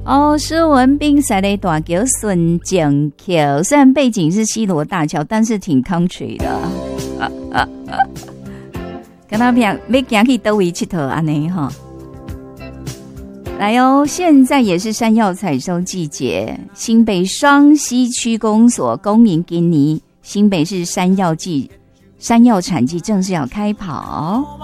哦，诗文滨赛的大桥顺景桥，虽然背景是西罗大桥，但是挺 country 的。跟他讲，要行去倒位佚佗安尼哈。来哦，现在也是山药采收季节，新北双溪区公所公民今年新北市山药产季正式要开跑。